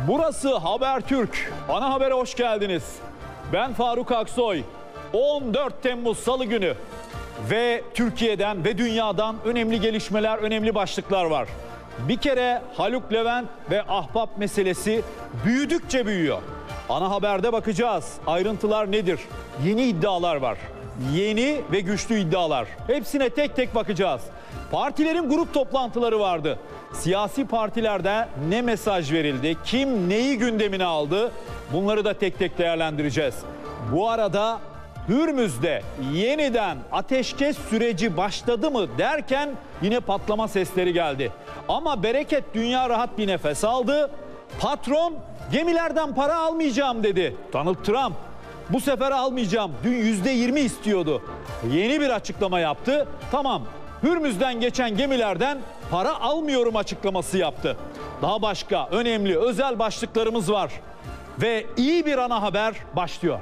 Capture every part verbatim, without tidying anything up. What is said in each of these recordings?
Burası Habertürk. Ana habere hoş geldiniz. Ben Faruk Aksoy. on dört Temmuz Salı günü ve Türkiye'den ve dünyadan önemli gelişmeler, önemli başlıklar var. Bir kere Haluk Levent ve Ahbap meselesi büyüdükçe büyüyor. Ana haberde bakacağız. Ayrıntılar nedir? Yeni iddialar var. Yeni ve güçlü iddialar. Hepsine tek tek bakacağız. Partilerin grup toplantıları vardı. Siyasi partilerde ne mesaj verildi? Kim neyi gündemine aldı? Bunları da tek tek değerlendireceğiz. Bu arada Hürmüz'de yeniden ateşkes süreci başladı mı derken yine patlama sesleri geldi. Ama bereket dünya rahat bir nefes aldı. Patron gemilerden para almayacağım dedi. Donald Trump bu sefer almayacağım. Dün yüzde yirmi istiyordu. Yeni bir açıklama yaptı. Tamam, Hürmüz'den geçen gemilerden para almıyorum açıklaması yaptı. Daha başka önemli özel başlıklarımız var. Ve iyi bir ana haber başlıyor.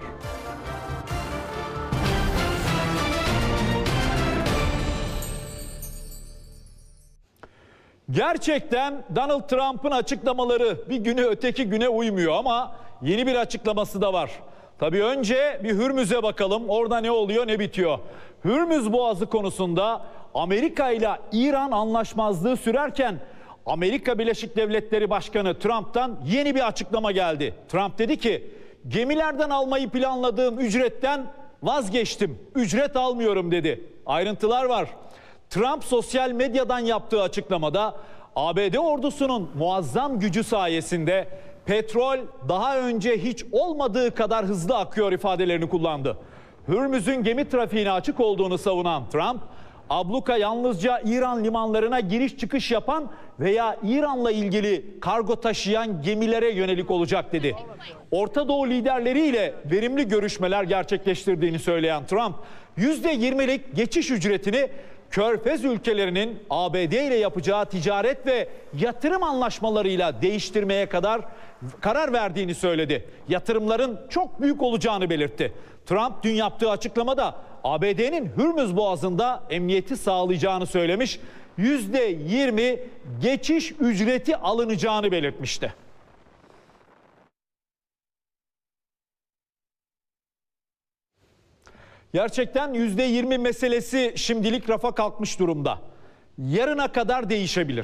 Gerçekten Donald Trump'ın açıklamaları bir günü öteki güne uymuyor ama yeni bir açıklaması da var. Tabii önce bir Hürmüz'e bakalım. Orada ne oluyor, ne bitiyor? Hürmüz Boğazı konusunda Amerika ile İran anlaşmazlığı sürerken Amerika Birleşik Devletleri Başkanı Trump'tan yeni bir açıklama geldi. Trump dedi ki, gemilerden almayı planladığım ücretten vazgeçtim. Ücret almıyorum dedi. Ayrıntılar var. Trump sosyal medyadan yaptığı açıklamada A B D ordusunun muazzam gücü sayesinde petrol daha önce hiç olmadığı kadar hızlı akıyor ifadelerini kullandı. Hürmüz'ün gemi trafiğine açık olduğunu savunan Trump, abluka yalnızca İran limanlarına giriş çıkış yapan veya İran'la ilgili kargo taşıyan gemilere yönelik olacak dedi. Orta Doğu liderleriyle verimli görüşmeler gerçekleştirdiğini söyleyen Trump, yüzde yirmilik geçiş ücretini Körfez ülkelerinin A B D ile yapacağı ticaret ve yatırım anlaşmalarıyla değiştirmeye kadar karar verdiğini söyledi. Yatırımların çok büyük olacağını belirtti. Trump dün yaptığı açıklamada A B D'nin Hürmüz Boğazı'nda emniyeti sağlayacağını söylemiş, yüzde yirmi geçiş ücreti alınacağını belirtmişti. Gerçekten yüzde yirmi meselesi şimdilik rafa kalkmış durumda. Yarına kadar değişebilir.